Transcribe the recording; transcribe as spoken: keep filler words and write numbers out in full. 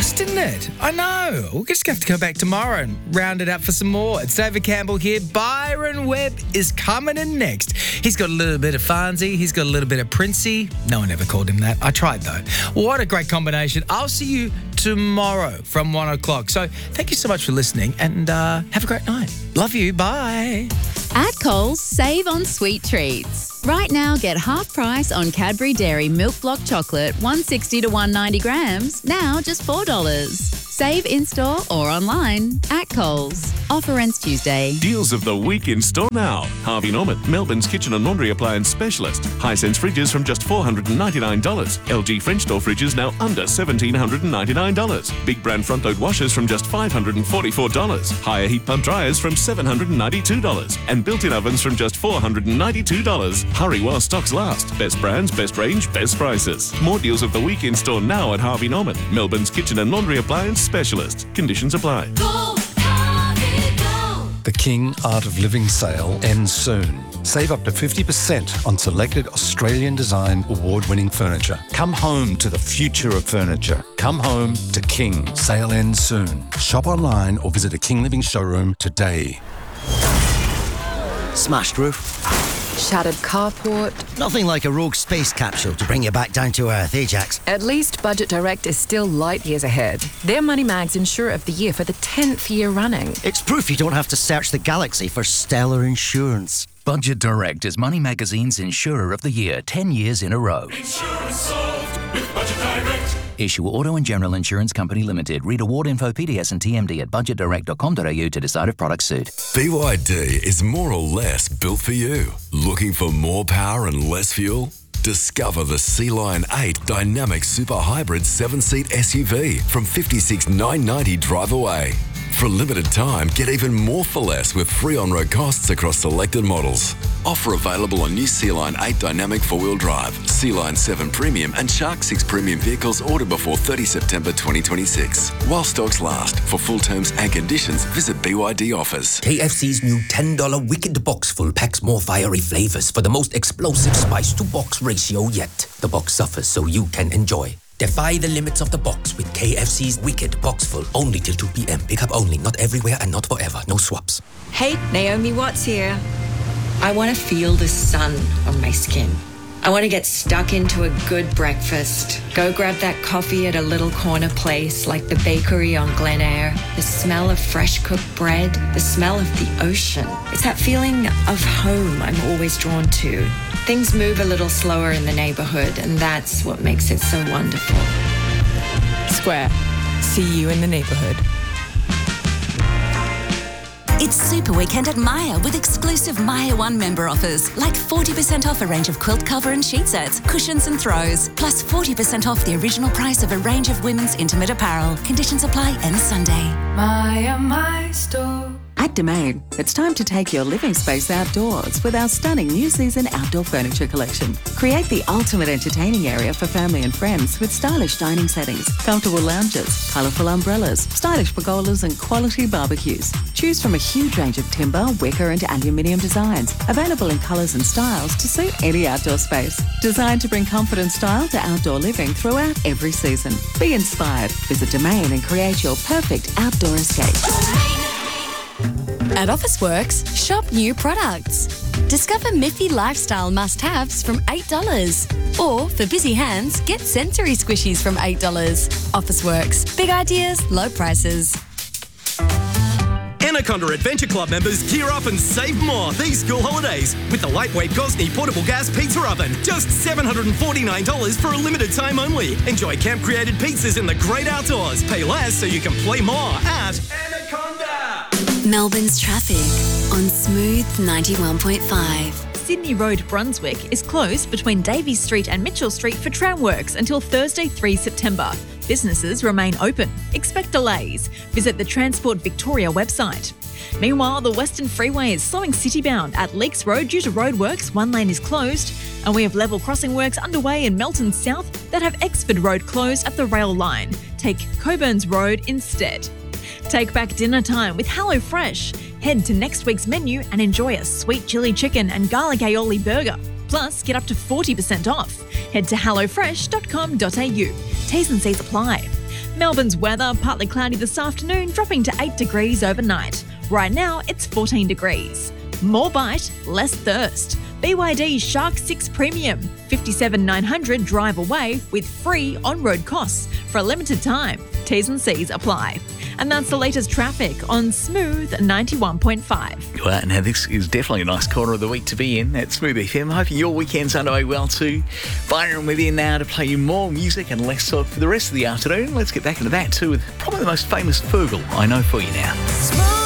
fast, didn't it? I know. We'll just have to go back tomorrow and round it up for some more. It's David Campbell here. Byron Webb is coming in next. He's got a little bit of Fonzie. He's got a little bit of Princey. No one ever called him that. I tried, though. What a great combination. I'll see you tomorrow from one o'clock. So thank you so much for listening and uh, have a great night. Love you. Bye. At Coles, save on sweet treats. Right now, get half price on Cadbury Dairy Milk Block Chocolate, one sixty to one ninety grams, now just four dollars. Save in-store or online at Coles. Offer ends Tuesday. Deals of the week in store now. Harvey Norman, Melbourne's kitchen and laundry appliance specialist. Hisense fridges from just four hundred ninety-nine dollars. L G French door fridges now under one thousand seven hundred ninety-nine dollars. Big brand front load washers from just five hundred forty-four dollars. Higher heat pump dryers from seven hundred ninety-two dollars. And built-in ovens from just four hundred ninety-two dollars. Hurry while stocks last. Best brands, best range, best prices. More deals of the week in store now at Harvey Norman, Melbourne's kitchen and laundry appliance specialist. Conditions apply. Go, Harvey, go. The King Art of Living sale ends soon. Save up to fifty percent on selected Australian design award-winning furniture. Come home to the future of furniture. Come home to King. Sale ends soon. Shop online or visit a King Living showroom today. Smashed roof. Shattered carport. Nothing like a rogue space capsule to bring you back down to earth, Ajax. At least Budget Direct is still light years ahead. They're Moneymag's Insurer of the Year for the tenth year running. It's proof you don't have to search the galaxy for stellar insurance. Budget Direct is Money Magazine's Insurer of the Year, ten years in a row. Insurance solved with Budget Direct. Issue Auto and General Insurance Company Limited. Read award info, P D S and T M D at budget direct dot com dot a u to decide if products suit. B Y D is more or less built for you. Looking for more power and less fuel? Discover the Sea Lion eight Dynamic Super Hybrid seven-seat S U V from fifty-six thousand nine hundred ninety dollars drive away. For a limited time, get even more for less with free on-road costs across selected models. Offer available on new Sea Lion eight Dynamic four-wheel drive, Sea Lion seven Premium and Shark six Premium vehicles ordered before thirtieth September twenty twenty-six. While stocks last. For full terms and conditions, visit B Y D Offers. K F C's new ten dollar Wicked Box Full packs more fiery flavors for the most explosive spice-to-box ratio yet. The box suffers so you can enjoy. Defy the limits of the box with K F C's Wicked Box Full. Only till two p.m. Pick up only, not everywhere and not forever. No swaps. Hey, Naomi Watts here. I want to feel the sun on my skin. I want to get stuck into a good breakfast. Go grab that coffee at a little corner place like the bakery on Glen Eyre. The smell of fresh cooked bread. The smell of the ocean. It's that feeling of home I'm always drawn to. Things move a little slower in the neighborhood, and that's what makes it so wonderful. Square. See you in the neighborhood. It's Super Weekend at Myer with exclusive Myer One member offers, like forty percent off a range of quilt cover and sheet sets, cushions and throws, plus forty percent off the original price of a range of women's intimate apparel. Conditions apply end Sunday. Myer, my store. At Domain, it's time to take your living space outdoors with our stunning new season outdoor furniture collection. Create the ultimate entertaining area for family and friends with stylish dining settings, comfortable lounges, colourful umbrellas, stylish pergolas and quality barbecues. Choose from a huge range of timber, wicker and aluminium designs, available in colours and styles to suit any outdoor space. Designed to bring comfort and style to outdoor living throughout every season. Be inspired. Visit Domain and create your perfect outdoor escape. At Officeworks, shop new products. Discover Miffy lifestyle must-haves from eight dollars. Or, for busy hands, get sensory squishies from eight dollars. Officeworks. Big ideas, low prices. Anaconda Adventure Club members gear up and save more these school holidays with the lightweight Gosney portable gas pizza oven. Just seven hundred forty-nine dollars for a limited time only. Enjoy camp-created pizzas in the great outdoors. Pay less so you can play more at Anaconda. Melbourne's traffic on Smooth ninety-one point five. Sydney Road, Brunswick is closed between Davies Street and Mitchell Street for tram works until Thursday, the third of September. Businesses remain open. Expect delays. Visit the Transport Victoria website. Meanwhile, the Western Freeway is slowing citybound at Leakes Road due to roadworks. One lane is closed. And we have level crossing works underway in Melton South that have Exford Road closed at the rail line. Take Coburn's Road instead. Take back dinner time with HelloFresh. Head to next week's menu and enjoy a sweet chili chicken and garlic aioli burger. Plus, get up to forty percent off. Head to hello fresh dot com dot a u. T's and C's apply. Melbourne's weather, partly cloudy this afternoon, dropping to eight degrees overnight. Right now, it's fourteen degrees. More bite, less thirst. B Y D Shark six Premium, fifty-seven nine hundred drive away with free on-road costs for a limited time. T's and C's apply. And that's the latest traffic on Smooth ninety-one point five. Well, now this is definitely a nice corner of the week to be in at Smooth F M. Hoping your weekend's underway well too. Byron with you now to play you more music and less talk for the rest of the afternoon. Let's get back into that too with probably the most famous Fergal I know for you now.